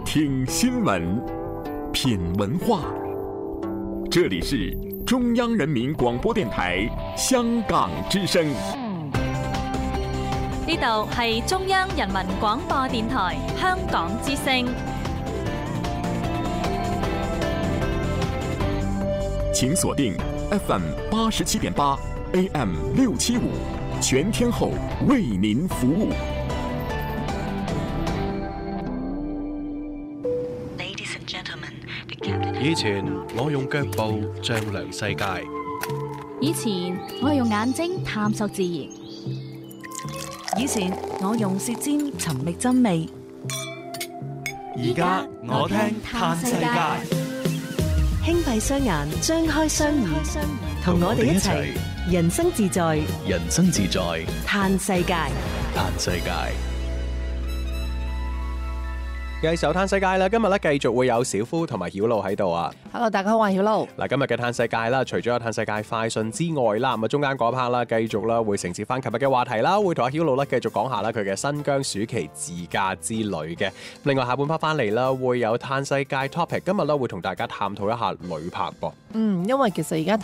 听新闻，品文化。这里是中央人民广播電台香港之聲。 呢度係中央人民廣播電台香港之聲。 請鎖定 FM 87.8 AM 675，全天候為您服務。 以前我用腳步丈量世界， 以前我用眼睛探索自然， 以前我用舌尖尋覓真味， 而家我聽嘆世界。 輕閉雙眼，張開雙耳，同我哋一齊人生自在， 人生自在， 嘆世界， 嘆世界。 繼續嘆世界啦，今日咧繼續會有小夫同埋曉露喺度啊。 Hello， 大家好，我係曉露。 嗱，今日嘅嘆世界啦，除咗有嘆世界快訊之外啦，咁啊中間嗰 part 啦，繼續啦會承接翻琴日嘅話題啦，會同阿曉露咧繼續講下啦佢嘅新疆暑期自駕之旅嘅。另外下半 part 翻嚟啦，會有嘆世界 topic， 今日咧會同大家探討一下旅拍噃。 因為其實而家